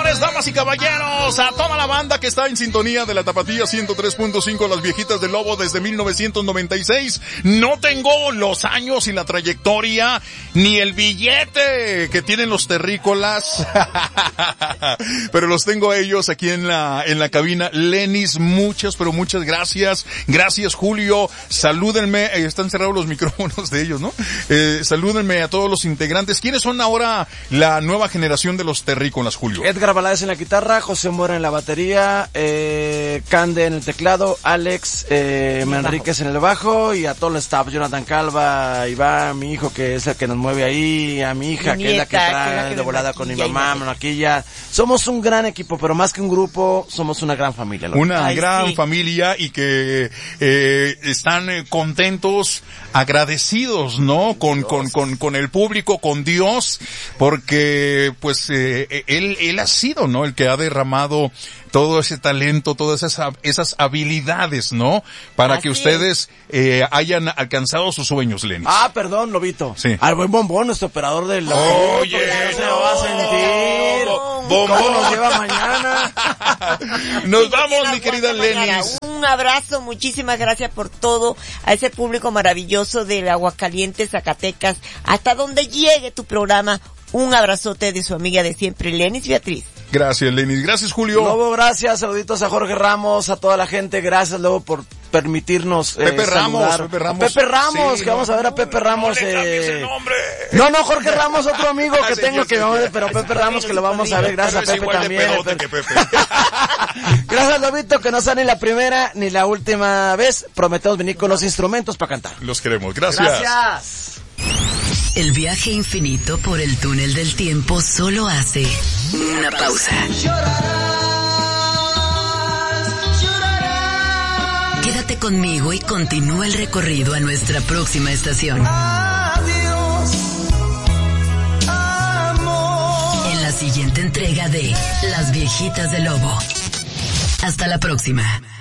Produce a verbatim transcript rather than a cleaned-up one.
señores, damas y caballeros, a toda la banda que está en sintonía de la Tapatía ciento tres punto cinco, Las Viejitas del Lobo desde mil novecientos noventa y seis. No tengo los años y la trayectoria, ni el billete que tienen los terrícolas, pero los tengo a ellos aquí en la, en la cabina. Lenis, muchas, pero muchas gracias. Gracias, Julio. Salúdenme, eh, están cerrados los micrófonos de ellos, ¿no? Eh, salúdenme a todos los integrantes. ¿Quiénes son ahora la nueva generación de los terrícolas, Julio? Edgar Valadez en la guitarra, José Mora en la batería, eh, Cande en el teclado, Alex eh, Manríquez en el bajo y a todo el staff, Jonathan Calva, Iván, mi hijo que es el que nos mueve ahí, a mi hija mi que nieta, es la que trae que que de volada con mi mamá, maquilla. Somos un gran equipo, pero más que un grupo, somos una gran familia. Una Ay, gran sí. familia y que eh, están eh, contentos, agradecidos, ¿no? Con, con, con, con el público, con Dios, porque pues eh, él, él ha sido, ¿no? El que ha derramado todo ese talento, todas esas, esas habilidades, ¿no? Para Así que ustedes eh, hayan alcanzado sus sueños, Lenis. Ah, perdón, Lobito. Sí. Al buen Bombón, nuestro operador del... Oye, no se lo va a sentir. Bombón. ¿Cómo nos lleva mañana? Nos vamos, mi querida Lenis. Un abrazo, muchísimas gracias por todo a ese público maravilloso del Aguascalientes, Zacatecas, hasta donde llegue tu programa. Un abrazote de su amiga de siempre, Lenis Beatriz. Gracias, Lenis. Gracias, Julio. Lobo, gracias. Saluditos a Jorge Ramos, a toda la gente. Gracias, Lobo, por permitirnos eh, Pepe Ramos, saludar. Pepe Ramos. A Pepe Ramos, sí, que no, vamos a ver a Pepe Ramos. No, no eh... el nombre. no, no, Jorge Ramos, otro amigo que sí, tengo sí, que sí, vamos, sí. pero Pepe Ramos que lo vamos a ver. Gracias pero a Pepe también. De que Pepe. Gracias, Lobito, que no sea ni la primera ni la última vez. Prometemos venir con los instrumentos para cantar. Los queremos. Gracias. Gracias. El viaje infinito por el túnel del tiempo solo hace una pausa. Quédate conmigo y continúa el recorrido a nuestra próxima estación. Adiós, amor. En la siguiente entrega de Las Viejitas del Lobo. Hasta la próxima.